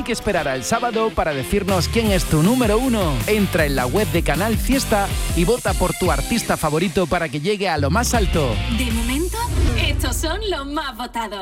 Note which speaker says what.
Speaker 1: hay que esperar al sábado para decirnos quién es tu número 1. Entra en la web de Canal Fiesta y vota por tu artista favorito para que llegue a lo más alto.
Speaker 2: De momento, estos son los más votados.